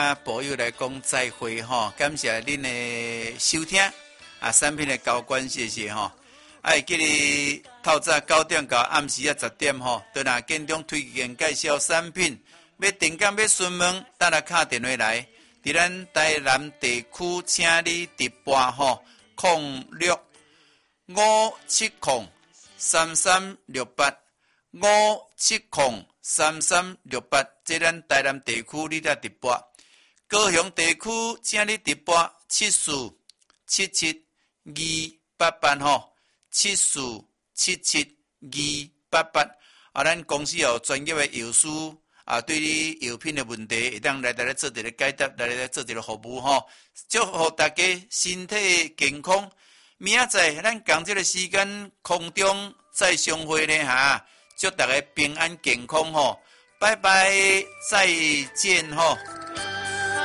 保佑来讲再会吼，感谢恁的收听啊，产品的交关谢谢吼。会记得透早9点到暗时10点吼，在那建中推荐介绍产品，要订购要询问，打来敲电话来，伫咱台南地区，请你直拨吼0657033568，57033568，这咱台南地区你才直拨。高雄地区，请你直拨74772888吼，74772888。啊，咱公司有专业的药师啊，对你药品的问题，会当来做一个解答，来做一个服务吼。祝福大家身体健康。明仔载咱同这个时间空中再相会呢哈，祝大家平安健康吼，拜拜，再见吼。